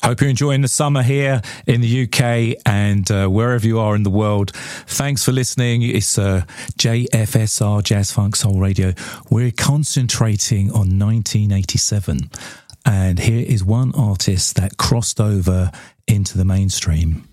Hope you're enjoying the summer here in the UK and wherever you are in the world. Thanks for listening. It's JFSR, Jazz Funk Soul Radio. We're concentrating on 1987. And here is one artist that crossed over into the mainstream.